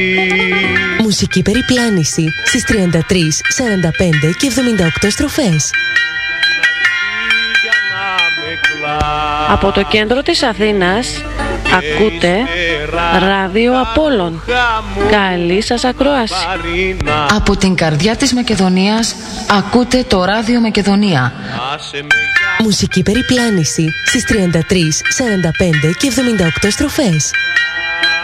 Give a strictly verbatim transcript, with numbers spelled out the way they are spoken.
Μουσική περιπλάνηση στις τριάντα τρία, σαράντα πέντε και εβδομήντα οκτώ στροφές. Από το κέντρο της Αθήνας ακούτε Ράδιο Απόλλων. Καλή σας ακρόαση. Από την καρδιά της Μακεδονίας ακούτε το Ράδιο Μακεδονία. Μουσική περιπλάνηση στις τριάντα τρία, σαράντα πέντε και εβδομήντα οκτώ στροφές.